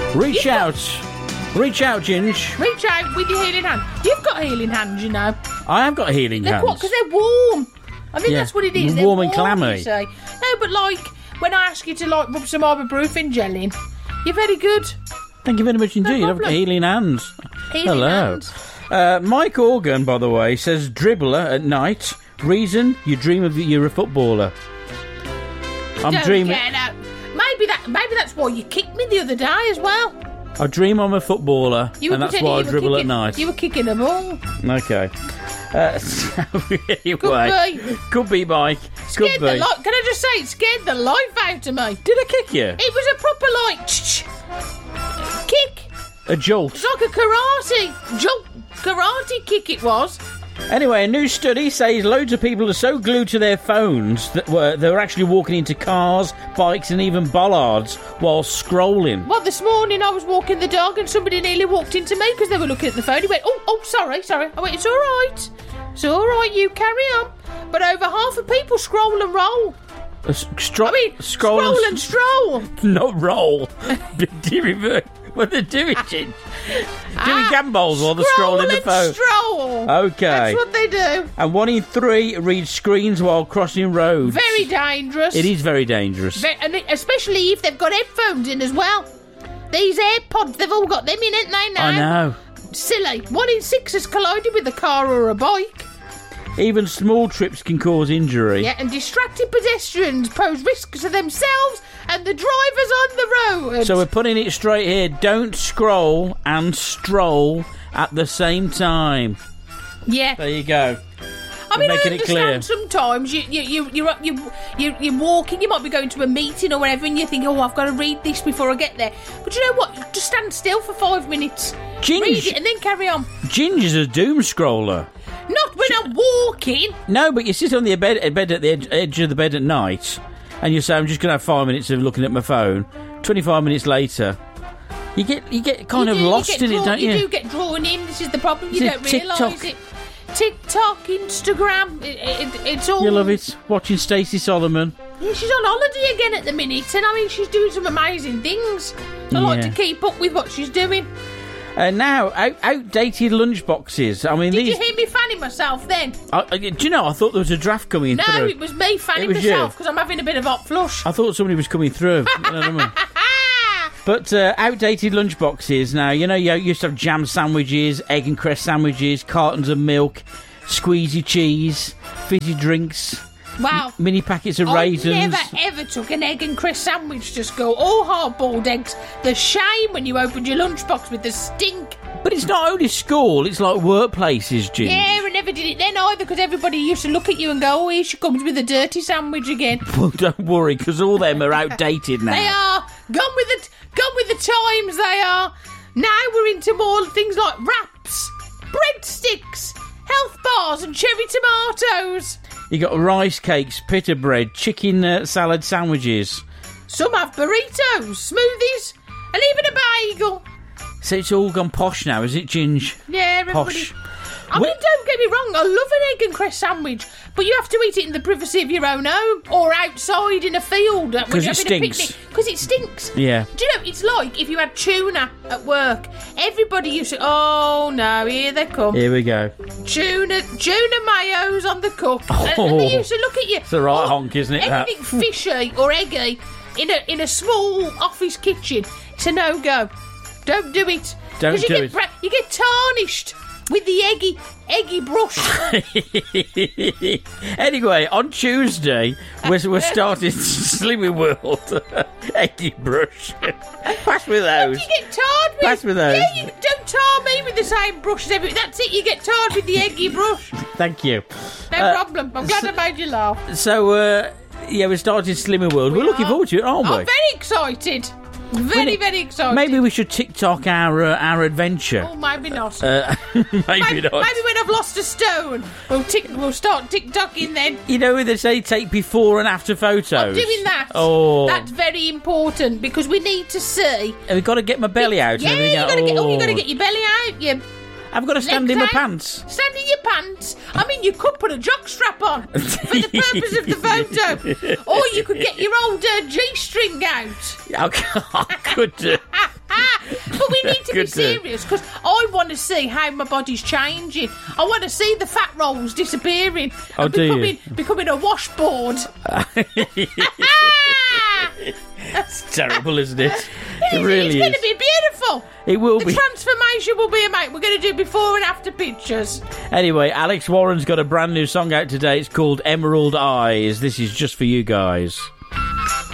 Reach out. Reach out, Ginge. Reach out with your healing hand. You've got healing hands, you know. I have got healing hands. Because they're warm. I think that's what it is. They're warm and clammy. You say. No, but like, when I ask you to like rub some ibuprofen gel in, you're very good. Thank you very much indeed. I've got healing hands. Healing hands. Mike Organ, by the way, says dribbler at night. Reason, you dream of you're a footballer. I'm dreaming. Maybe that's why you kicked me the other day as well. I dream I'm a footballer, and that's why I dribble at night. You were kicking a ball. Okay. Anyway, could be, Mike. Could be. Can I just say, it scared the life out of me. Did I kick you? It was a proper kick. A jolt. It's like a karate kick. It was. Anyway, a new study says loads of people are so glued to their phones that they're actually walking into cars, bikes and even bollards while scrolling. Well, this morning I was walking the dog and somebody nearly walked into me because they were looking at the phone. He went, oh, sorry. I went, it's all right. It's all right, you carry on. But over half of people scroll and roll. Scroll and stroll. Not roll. What they're doing, Ginge. Doing gambols while they're scrolling the phone. Stroll. Okay. That's what they do. And 1 in 3 read screens while crossing roads. Very dangerous. It is very dangerous. And especially if they've got headphones in as well. These AirPods, they've all got them in, ain't they, now? I know. Silly. 1 in 6 has collided with a car or a bike. Even small trips can cause injury. Yeah, and distracted pedestrians pose risks to themselves and the drivers on the road. So we're putting it straight here. Don't scroll and stroll at the same time. Yeah. There you go. I mean, making I it clear. understand sometimes you're walking, you might be going to a meeting or whatever, and you think, oh, I've got to read this before I get there. But you know what? Just stand still for 5 minutes. Read it and then carry on. Ginger's a doom scroller. Not when I'm walking. No, but you sit on the bed at the edge of the bed at night, and you say, I'm just going to have 5 minutes of looking at my phone. 25 minutes later, you get kind of lost in it, don't you? You do get drawn in. This is the problem. You don't realise it. TikTok, Instagram, it's all... You love it. Watching Stacey Solomon. Yeah, she's on holiday again at the minute, and I mean, she's doing some amazing things. I like to keep up with what she's doing. Now, outdated lunchboxes. I mean, Did you hear me fanning myself then? Do you know, I thought there was a draft coming through. No, it was me fanning myself because I'm having a bit of hot flush. I thought somebody was coming through. But outdated lunchboxes now, you know, you used to have jam sandwiches, egg and cress sandwiches, cartons of milk, squeezy cheese, fizzy drinks. Wow. Mini packets of raisins. I never ever took an egg and cress sandwich to school. All hard-boiled eggs. The shame when you opened your lunchbox with the stink. But it's not only school, it's like workplaces, Jim. Yeah, I never did it then either, because everybody used to look at you and go, oh, here she comes with a dirty sandwich again. Well, don't worry, because all them are outdated now. They are. Gone with the times, they are. Now we're into more things like wraps, breadsticks, health bars and cherry tomatoes. You got rice cakes, pita bread, chicken salad sandwiches. Some have burritos, smoothies, and even a bagel. So it's all gone posh now, is it, Ginge? Yeah, everybody... Posh. I mean, don't get me wrong, I love an egg and cress sandwich, but you have to eat it in the privacy of your own home or outside in a field. Because it stinks. Because it stinks. Yeah. Do you know, it's like if you had tuna at work. Everybody used to, oh no, here they come. Here we go. Tuna mayos on the cup. And they used to look at you. It's the right honk, isn't it? Anything fishy or eggy in a small office kitchen, it's a no-go. Don't do it. Don't do it. You get tarnished with the eggy brush. Anyway, on Tuesday, we're starting Slimming World. Eggy brush. Pass with those. What do you get tarred with? Pass with those. Yeah, you don't tar me with the same brush as every... That's it, you get tarred with the eggy brush. Thank you. No problem. I'm glad I made you laugh. So, yeah, we're starting Slimming World. We're looking forward to it, aren't we? I'm very excited. Very excited. Maybe we should TikTok our adventure. Oh, maybe not. Maybe not. Maybe when I've lost a stone, we'll start TikToking then. You know when they say take before and after photos? I'm doing that. Oh. That's very important because we need to see. Have we got to get my belly out? Yeah, and you got to get your belly out. I've got to stand in my pants. Stand in your pants. I mean, you could put a jockstrap on for the purpose of the photo. Or you could get your old G-string out. I could do. But we need to be serious, because I want to see how my body's changing. I want to see the fat rolls disappearing and becoming a washboard. That's terrible, isn't it? It really is. It's going to be beautiful. It will be. The transformation will be amazing. We're going to do before and after pictures. Anyway, Alex Warren's got a brand new song out today. It's called Emerald Eyes. This is just for you guys.